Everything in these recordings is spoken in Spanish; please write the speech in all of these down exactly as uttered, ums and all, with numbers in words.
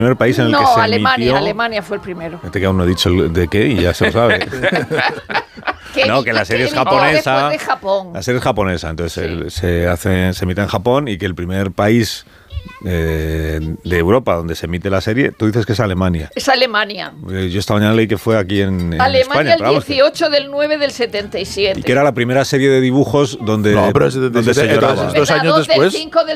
primer país en el no, que se Alemania, emitió... Alemania fue el primero. Este que aún no he dicho de qué y ya se lo sabe. que no, que la serie es japonesa. De Japón. La serie es japonesa, entonces sí. el, se hace, se emite en Japón y que el primer país eh, de Europa donde se emite la serie, tú dices que es Alemania. Es Alemania. Yo esta mañana leí que fue aquí en, en Alemania España. el dieciocho del nueve del setenta y siete. Y que era la primera serie de dibujos donde, no, pero es donde se lloraba. Dos años dos después. Del cinco del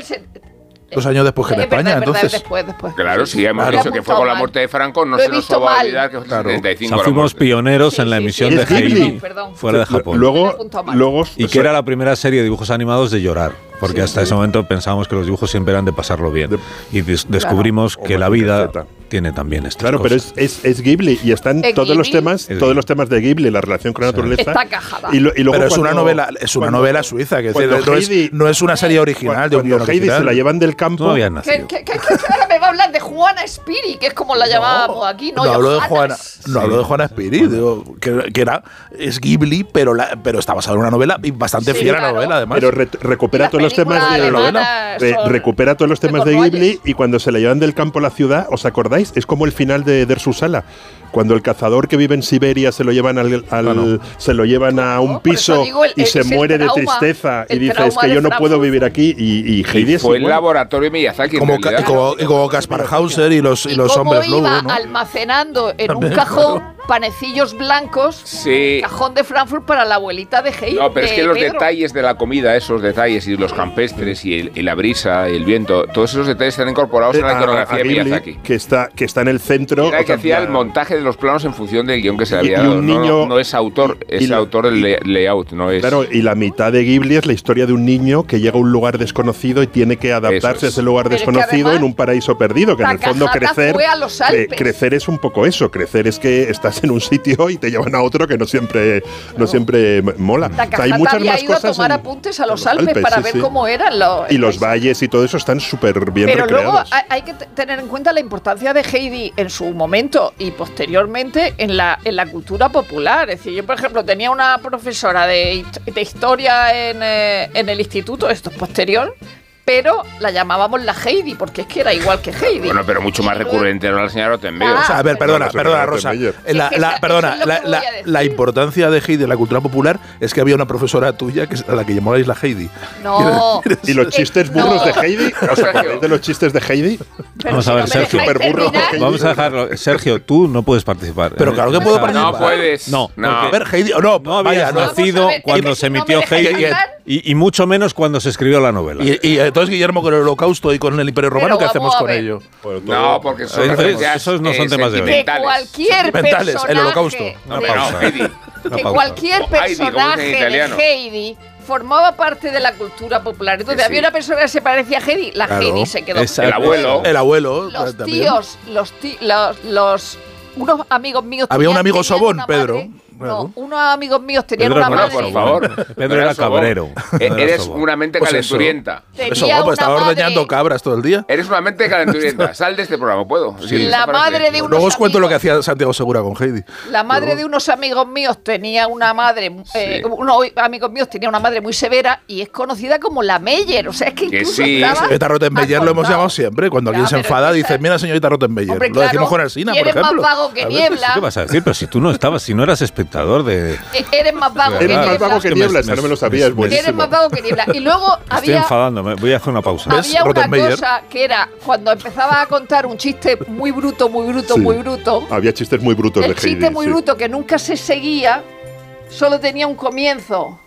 Dos años después que en España, verdad, entonces. Verdad, después, después. Claro, sí, hemos claro. dicho que fue con la muerte de Franco, no Lo se nos va a olvidar que fue claro. setenta y cinco. O sea, fuimos pioneros sí, en la sí, emisión sí, de Heidi fuera de Japón. Luego, luego, y que era la primera serie de dibujos animados de llorar, porque sí, hasta sí. ese momento pensábamos que los dibujos siempre eran de pasarlo bien. De, y des descubrimos claro. que la vida tiene también estas Claro, cosas. pero es, es, es Ghibli y están ¿Es todos Ghibli? los temas, es todos los temas de Ghibli, la relación con la sí. naturaleza. Está cajada. Y, lo, y luego pero es cuando, una novela, es una cuando, novela suiza, que cuando decir, no, Heidi, es, no es una serie original cuando, de un guion Heidi original. se la llevan del campo. No habían nacido. ¿Qué, qué, qué, qué, ahora me va a hablar de Juana Spiri, que es como la llamábamos no, aquí, ¿no? No hablo de Juana, sí. no hablo de Juana Spiri, digo, que, que era es Ghibli, pero la, pero está basado en una novela y bastante sí, fiel a la claro. novela, además. Pero re, recupera todos los temas de la novela. Re, recupera todos los temas de Ghibli y cuando se la llevan del campo a la ciudad, ¿os acordáis? Es como el final de Der Susala. Cuando el cazador que vive en Siberia se lo llevan al, al bueno. se lo llevan a un piso digo, el, y se muere de tristeza y dice es que yo no puedo vivir aquí y, y Heidi y fue es el laboratorio de Miyazaki como, ca, como, como Kaspar Hauser y los, y y los hombres lobo, ¿no? almacenando en un cajón panecillos blancos, sí. cajón de Frankfurt para la abuelita de Heidi. No, pero de es que los Pedro. detalles de la comida, esos detalles y los campestres y, el, y la brisa y el viento, todos esos detalles están incorporados eh, en la iconografía de Miyazaki. Que está, que está en el centro. Era el que hacía el montaje de los planos en función del guión que se le había y, y dado. un niño, no, no es autor, es la, autor del lay, layout, no es. Claro, y la mitad de Ghibli es la historia de un niño que llega a un lugar desconocido y tiene que adaptarse es. a ese lugar pero desconocido en un paraíso perdido, que en el fondo crecer, fue a los Alpes. Cre crecer es un poco eso, crecer es que estás en un sitio y te llevan a otro que no siempre, no, no siempre mola. O sea, hay muchas había más ido cosas a tomar en, apuntes a los Alpes, Alpes para sí, ver sí. cómo eran los... Y los valles y todo eso están súper bien pero recreados. Pero luego hay que tener en cuenta la importancia de Heidi en su momento y posteriormente en la, en la cultura popular. Es decir, yo, por ejemplo, tenía una profesora de, de historia en, eh, en el instituto, esto es posterior, pero la llamábamos la Heidi, porque es que era igual que Heidi. Bueno, pero mucho más recurrente era la señora Rottenmeier. Ah, o sea, a ver, perdona, no, perdona, Rosa. La, la, la, perdona, la, la, la importancia de Heidi en la cultura popular es que había una profesora tuya que, a la que llamabais la Heidi. No. ¿Y los chistes burros no. de Heidi? ¿Os acordáis de los chistes de Heidi? Pero Vamos si a ver, no Sergio. Burro Vamos a dejarlo. Sergio, tú no puedes participar. Pero claro que puedo participar. No puedes. No. no. A ver, Heidi, no, no habías vaya, nacido ver, cuando no se me emitió Heidi y, y mucho menos cuando se escribió la novela. Y, y entonces Guillermo con el Holocausto y con el Imperio Romano, ¿qué hacemos con ello? Bueno, no, porque son esos no son temas de hoy. Que cualquier personaje el Holocausto. Una pausa. Que cualquier personaje de Heidi formaba parte de la cultura popular. Entonces sí. había una persona que se parecía a Heidi, la claro, Heidi se quedó. El abuelo. El abuelo. Los tíos, los, tí, los, los unos amigos míos. Había un amigo sobón, Pedro. Madre, no, unos amigos míos tenían Pedro, una bueno, madre. Por favor. Pedro era cabrero. Eres una mente pues calenturienta. Eso, eso guapo, estaba ordeñando cabras todo el día. Eres una mente calenturienta. Sal de este programa, ¿puedo? Sí. La madre de unos Luego os cuento amigos, lo que hacía Santiago Segura con Heidi. La madre Pero... de unos amigos míos tenía una madre, eh, sí. unos amigos míos tenía una madre muy severa y es conocida como la Meyer. O sea, es que incluso que sí. Señorita Rottenmeier lo hemos llamado siempre. Cuando ya, alguien se enfada, dice, mira, señorita Rottenmeier. Hombre, lo claro, decimos con Alsina, por ejemplo. Eres más vago que niebla. ¿Qué vas a decir? Pero si tú no estabas, si no eras espectador de... Eres más vago que niebla. Eres más vago que niebla, esa no me lo sabía, es buenísimo. Eres más vago que niebla. Y luego había... Estoy enfadándome, voy a hacer una pausa. Había una cosa que era, cuando empezaba a contar un chiste muy bruto, muy bruto, sí. muy bruto... Había chistes muy brutos de Heidi. El chiste muy sí. bruto que nunca se seguía, solo tenía un comienzo.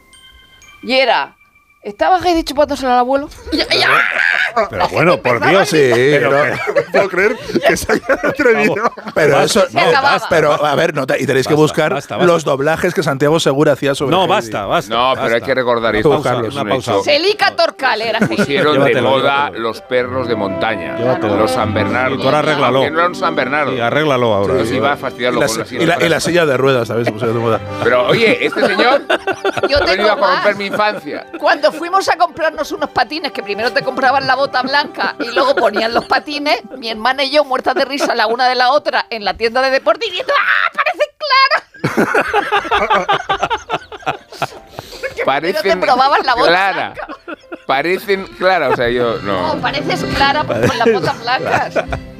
Y era... ¿Estaba Heidi chupándosela al abuelo? Ya, ya. Pero bueno, por Dios, sí. Pero, no puedo creer que se haya atrevido. Pero eso, no, pero a ver, no, y tenéis basta, que buscar basta, basta. los doblajes que Santiago Segura hacía sobre No, Heidi. basta, basta. No, pero basta. hay que recordar esto. Una pausa, una pausa. Celica Torcal era Heidi. Pusieron llévatelo, de moda llévatelo. los perros de montaña. Llévatelo. Los San Bernardo. Y tú ahora arréglalo. Que no eran San Bernardo. Sí, arréglalo ahora. Entonces iba a fastidiarlo y la, con la silla. Y la, y la silla de ruedas, ¿sabes? Se pusieron de moda. Pero oye, este señor Yo ha venido a más. corromper mi infancia. Cuando fuimos a comprarnos unos patines, que primero te compraban la bota blanca y luego ponían los patines, mi hermana y yo, muertas de risa la una de la otra, en la tienda de deporte, y diciendo, ¡ah, parece Clara! Parecen te probaban la bota Clara. blanca. Parecen Clara, o sea, yo no. No, pareces Clara con las botas blancas.